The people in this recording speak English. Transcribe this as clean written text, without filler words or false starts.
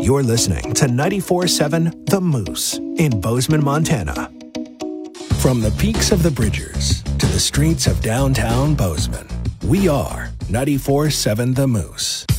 You're listening to 94.7 The Moose in Bozeman, Montana. From the peaks of the Bridgers to the streets of downtown Bozeman, we are 94.7 The Moose.